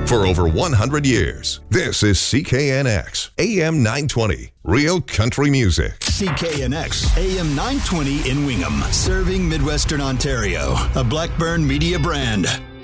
For over 100 years, this is CKNX, AM 920, Real Country Music. CKNX, AM 920 in Wingham, serving Midwestern Ontario, a Blackburn Media brand.